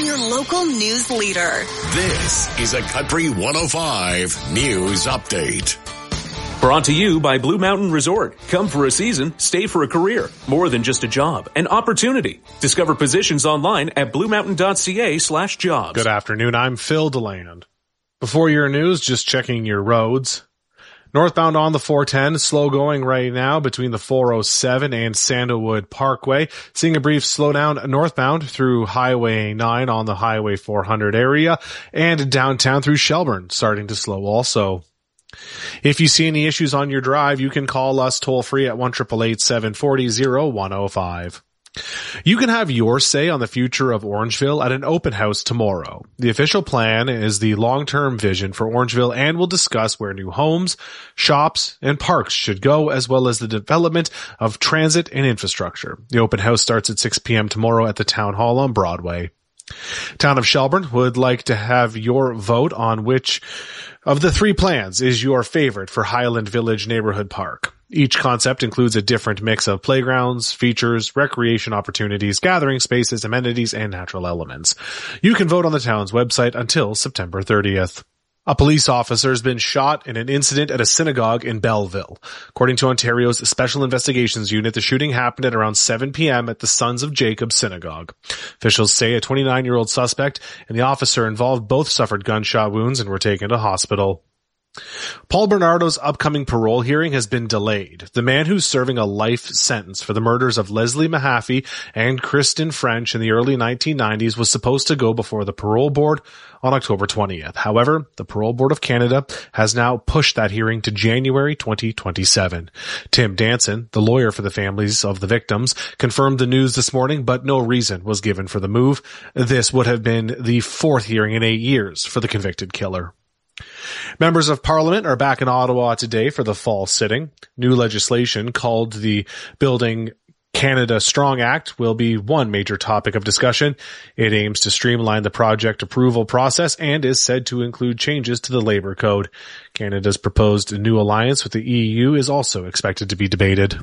from your local news leader. This is a Country 105 News Update. Brought to you by Blue Mountain Resort. Come for a season, stay for a career. More than just a job, an opportunity. Discover positions online at bluemountain.ca/jobs. Good afternoon, I'm Phil DeLand. Before your news, just checking your roads. Northbound on the 410, slow going right now between the 407 and Sandalwood Parkway. Seeing a brief slowdown northbound through Highway 9 on the Highway 400 area and downtown through Shelburne, starting to slow also. If you see any issues on your drive, you can call us toll free at 1-888-740-0105. You can have your say on the future of Orangeville at an open house tomorrow. The official plan is the long-term vision for Orangeville and will discuss where new homes, shops, and parks should go, as well as the development of transit and infrastructure. The open house starts at 6 p.m. tomorrow at the Town Hall on Broadway. Town of Shelburne would like to have your vote on which of the three plans is your favorite for Highland Village Neighborhood Park. Each concept includes a different mix of playgrounds, features, recreation opportunities, gathering spaces, amenities, and natural elements. You can vote on the town's website until September 30th. A police officer has been shot in an incident at a synagogue in Belleville. According to Ontario's Special Investigations Unit, the shooting happened at around 7 p.m. at the Sons of Jacob Synagogue. Officials say a 29-year-old suspect and the officer involved both suffered gunshot wounds and were taken to hospital. Paul Bernardo's upcoming parole hearing has been delayed. The man who's serving a life sentence for the murders of Leslie Mahaffey and Kristen French in the early 1990s was supposed to go before the parole board on October 20th. However, the Parole Board of Canada has now pushed that hearing to January 2027. Tim Danson, the lawyer for the families of the victims, confirmed the news this morning, but no reason was given for the move. This would have been the fourth hearing in 8 years for the convicted killer. Members of Parliament are back in Ottawa today for the fall sitting. New legislation called the Building Canada Strong Act will be one major topic of discussion. It aims to streamline the project approval process and is said to include changes to the Labour Code. Canada's proposed new alliance with the EU is also expected to be debated.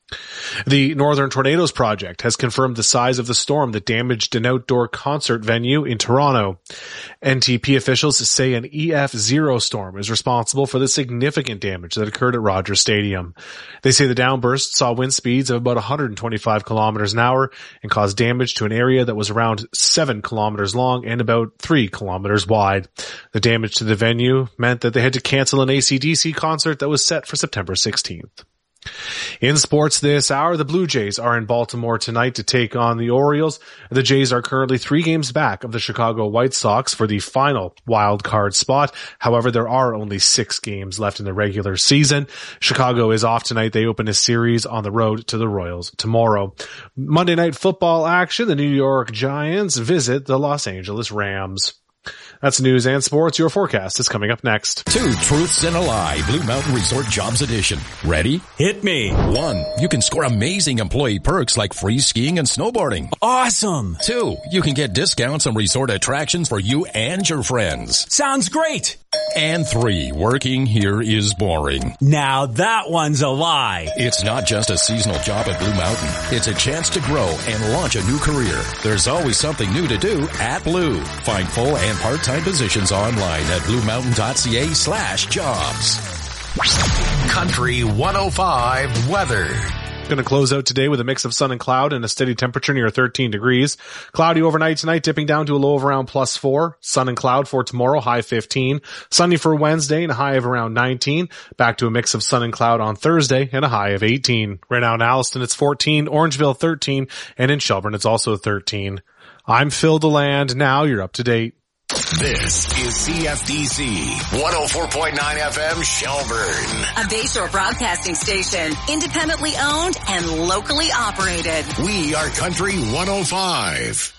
The Northern Tornadoes Project has confirmed the size of the storm that damaged an outdoor concert venue in Toronto. NTP officials say an EF0 storm is responsible for the significant damage that occurred at Rogers Stadium. They say the downburst saw wind speeds of about 125 kilometers an hour and caused damage to an area that was around 7 kilometers long and about 3 kilometers wide. The damage to the venue meant that they had to cancel an AC/DC concert that was set for September 16th. In sports this hour, the Blue Jays are in Baltimore tonight to take on the Orioles. The Jays are currently 3 games back of the Chicago White Sox for the final wild card spot. However, there are only 6 games left in the regular season. Chicago is off tonight. They open a series on the road to the Royals tomorrow. Monday Night Football action. The New York Giants visit the Los Angeles Rams. That's news and sports. Your forecast is coming up next. 2 truths and a lie. Blue Mountain Resort Jobs Edition. Ready? Hit me. 1. You can score amazing employee perks like free skiing and snowboarding. Awesome. 2. You can get discounts on resort attractions for you and your friends. Sounds great. And 3. Working here is boring. Now that one's a lie. It's not just a seasonal job at Blue Mountain. It's a chance to grow and launch a new career. There's always something new to do at Blue. Find full and part-time positions online at bluemountain.ca/jobs. Country 105 weather. Going to close out today with a mix of sun and cloud and a steady temperature near 13 degrees. Cloudy overnight tonight, dipping down to a low of around +4. Sun and cloud for tomorrow, high 15. Sunny for Wednesday and a high of around 19. Back to a mix of sun and cloud on Thursday and a high of 18. Right now in Alliston, it's 14. Orangeville, 13. And in Shelburne, it's also 13. I'm Phil DeLand. Now you're up to date. This is CFDC 104.9 FM Shelburne. A Bayshore broadcasting station, independently owned and locally operated. We are Country 105.